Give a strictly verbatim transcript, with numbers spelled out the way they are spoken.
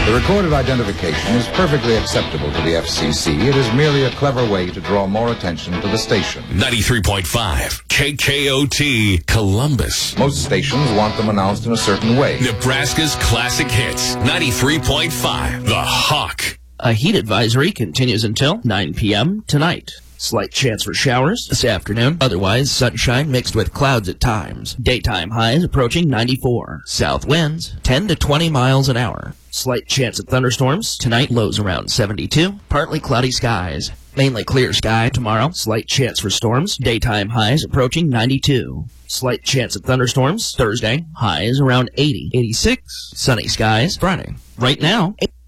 The recorded identification is perfectly acceptable to the F C C. It is merely a clever way to draw more attention to the station. ninety-three point five K K O T, Columbus. Most stations want them announced in a certain way. Nebraska's classic hits, ninety-three point five, The Hawk. A heat advisory continues until nine p.m. tonight. Slight chance for showers this afternoon. Otherwise, sunshine mixed with clouds at times. Daytime highs approaching ninety-four. South winds ten to twenty miles an hour. Slight chance of thunderstorms. Tonight, lows around seventy-two. Partly cloudy skies. Mainly clear sky tomorrow. Slight chance for storms. Daytime highs approaching ninety-two. Slight chance of thunderstorms Thursday. Highs around eighty. eighty-six. Sunny skies Friday. Right now...